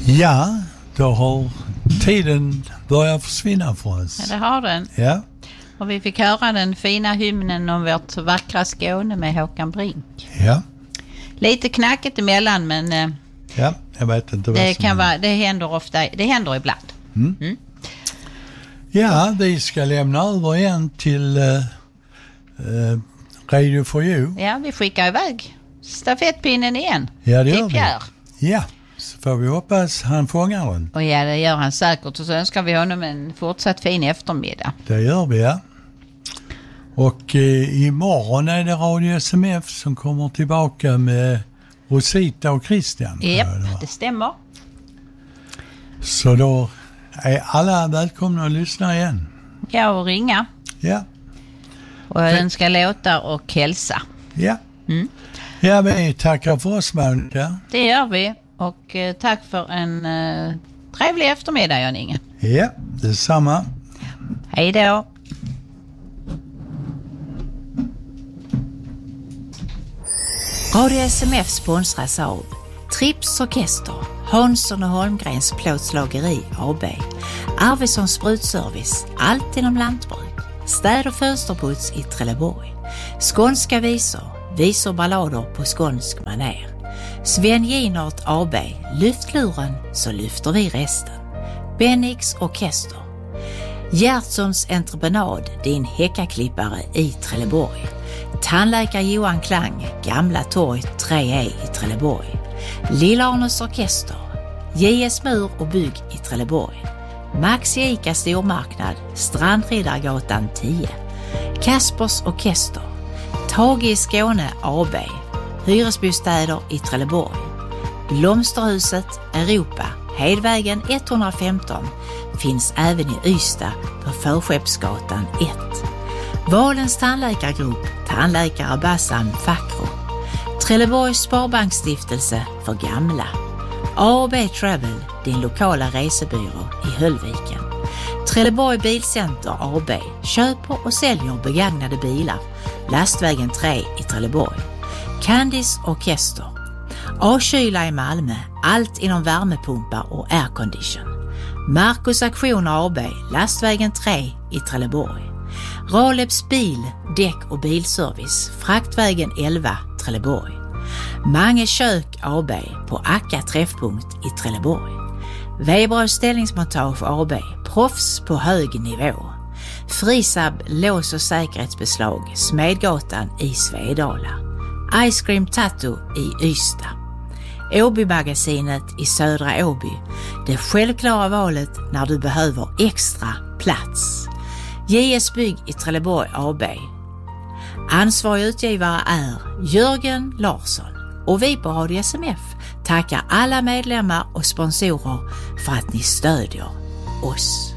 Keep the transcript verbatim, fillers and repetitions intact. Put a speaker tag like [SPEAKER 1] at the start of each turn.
[SPEAKER 1] Ja, då har tiden börjat försvinna för oss.
[SPEAKER 2] Ja, det har den.
[SPEAKER 1] Ja.
[SPEAKER 2] Och vi fick höra den fina hymnen om vårt vackra Skåne med Håkan Brink.
[SPEAKER 1] Ja.
[SPEAKER 2] Lite knackigt emellan, men eh,
[SPEAKER 1] ja, jag vet inte vad
[SPEAKER 2] det,
[SPEAKER 1] som
[SPEAKER 2] kan vara, det händer ofta, det händer ibland.
[SPEAKER 1] Mm.
[SPEAKER 2] Mm.
[SPEAKER 1] Ja, vi ska lämna över igen till uh, uh, Radio for You.
[SPEAKER 2] Ja, vi skickar iväg stafettpinnen igen.
[SPEAKER 1] Ja, det gör
[SPEAKER 2] till Pierre.
[SPEAKER 1] vi. Ja, så får vi hoppas han fångar den.
[SPEAKER 2] Och ja, det gör han säkert. Och så önskar vi honom en fortsatt fin eftermiddag.
[SPEAKER 1] Det gör vi, ja. Och eh, imorgon är det Radio S M F som kommer tillbaka med Rosita och Christian.
[SPEAKER 2] Japp, det stämmer.
[SPEAKER 1] Så då är alla välkomna att lyssna igen.
[SPEAKER 2] Ja, och ringa.
[SPEAKER 1] Ja.
[SPEAKER 2] Och önska låtar och hälsa.
[SPEAKER 1] Ja.
[SPEAKER 2] Mm.
[SPEAKER 1] Ja, vi tackar för oss, Monica.
[SPEAKER 2] Det gör vi. Och eh, tack för en eh, trevlig eftermiddag, Jan-Inge.
[SPEAKER 1] Ja, detsamma.
[SPEAKER 2] Hej då.
[SPEAKER 3] Radio S M F sponsras av Trips Orkester, Hansson och Holmgrens plåtslageri A B, Arvidssons sprutservice, allt inom lantbruk, städ- och fönsterputs i Trelleborg, skånska visor, visor ballader på skånsk maner, Sven Ginart A B, lyftluren så lyfter vi resten, Bennix Orkester, Gertsons entreprenad, din häckaklippare i Trelleborg, tandläkare Johan Klang, Gamla torg tre E i Trelleborg, Lillarnes Orkester, J S Mur och bygg i Trelleborg, Max Ica stormarknad, Strandriddargatan tio, Kaspers Orkester, Tage i Skåne A B, hyresbostäder i Trelleborg, Blomsterhuset Europa, Hedvägen etthundrafemton, finns även i Ystad på Förskeppsgatan ett. Valens tandläkargrupp, tandläkare Bassam Fakro, Trelleborgs Sparbanksstiftelse för gamla, A och B Travel, din lokala resebyrå i Höllviken, Trelleborg Bilcenter A B, köper och säljer begagnade bilar, Lastvägen tre i Trelleborg, Candice Orkester, A-kyla i Malmö, allt inom värmepumpar och aircondition, Marcus Aktioner A B, Lastvägen tre i Trelleborg, Raleps bil, däck och bilservice, Fraktvägen elva, Trelleborg, Mange kök A B på Akka träffpunkt i Trelleborg, Weberös ställningsmontage A B, proffs på hög nivå, Frisab lås och säkerhetsbeslag, Smedgatan i Svedala, Ice Cream Tattoo i Ystad, Åby-magasinet i Södra Åby, det självklara valet när du behöver extra plats, J S Bygg i Trelleborg A B. Ansvarig utgivare är Jörgen Larsson och vi på Radio S M F tackar alla medlemmar och sponsorer för att ni stödjer oss.